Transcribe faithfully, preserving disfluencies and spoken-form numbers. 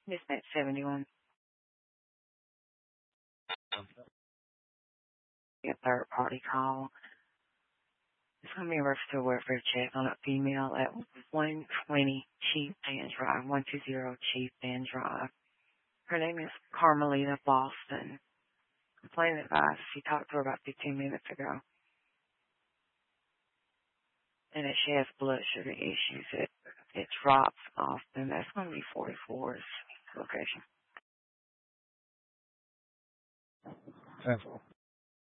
Dispatch seventy-one. A third party call. It's going to be a reference to a welfare check on a female at one twenty Chief Van Drive, one two zero Chief Van Drive. Her name is Carmelita Boston. Complaint advice. She talked to her about fifteen minutes ago. And that she has blood sugar issues. It, it drops often. That's going to be forty-four's location. ten four.